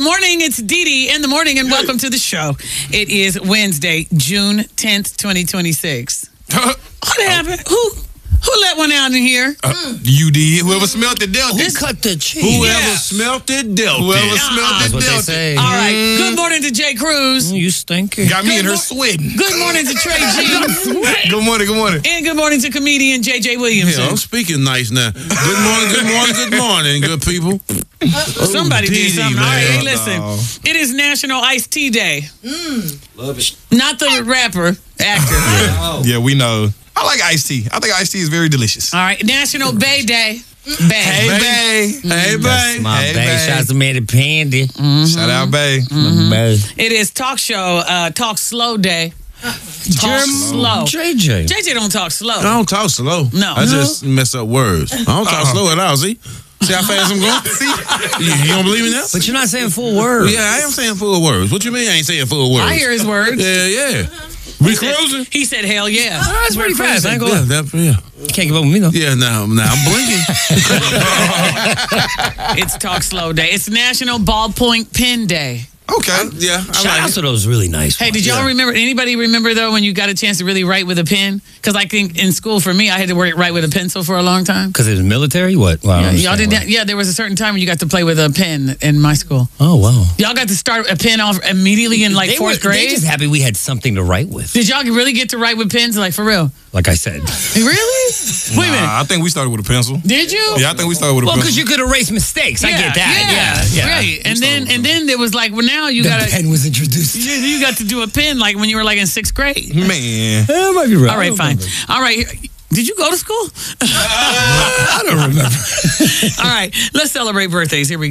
Good morning. It's Dee Dee in the morning, and welcome to the show. It is Wednesday, June 10th, 2026. What happened? Who let one out in here? You did. Whoever smelt it dealt it. Who cut the cheese? Whoever smelt it dealt it. Whoever smelt it dealt it. All right. Good morning to Jay Cruz. You stinky. Got me in her sweating. Good morning to Trey G. Good morning, good morning. And good morning to comedian JJ Williamson. Yeah, I'm speaking nice now. Good morning, good morning, good morning, good people. Somebody did something. All right, hey, man. listen. It is National Iced Tea Day. Love it. Not the rapper, actor. Yeah, we know. I like iced tea. I think iced tea is very delicious. All right, National Bay Day. Bay. Hey, Bay. Hey, Bay. That's my Hey, bae. Bay. Shout out to me the Pandy. Shout out, Bay. My bae. It is Talk Slow Day. Talk slow. JJ. JJ don't talk slow. I don't talk slow. No. I just mess up words. I don't talk slow at all, see? See how fast I'm going? See? You don't believe me now? But you're not saying full words. Yeah, I am saying full words. What you mean I ain't saying full words? I hear his words. Yeah. We cruising? He said, hell yeah. Oh, that's pretty fast. I ain't gonna lie. Yeah. You can't give up with me, though. Yeah, now I'm blinking. It's Talk Slow Day. It's National Ballpoint Pen Day. Okay, yeah, I Shout like out it. to those really nice Hey, ones. did y'all remember, anybody remember, though, when you got a chance to really write with a pen? Because I think in school, for me, I had to write with a pencil for a long time. Because it was military? What? Well, I don't Y'all understand did that? Yeah, there was a certain time when you got to play with a pen in my school. Oh, wow. Y'all got to start a pen off immediately in They fourth were grade? just happy we had something to write with. Did y'all really get to write with pens, like, for real? Like I said. Really? Wait a minute. I think we started with a pencil. Did you? Yeah, I think we started with a Well, pencil. because you could erase mistakes. I get that. Yeah. Right. And then it was like, well, now you got The to... pen was introduced. You got to do a pen like when you were like in sixth grade. Man. I might be right. All right, fine. All right. Did you go to school? I don't remember. All right. Let's celebrate birthdays. Here we go.